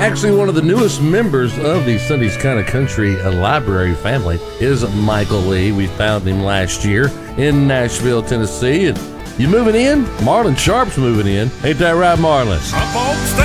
Actually, one of the newest members of the Sunday's Kind of Country library family is Michael Lee. We found him last year in Nashville, Tennessee. And you moving in? Marlon Sharp's moving in. Ain't that right, Marlon?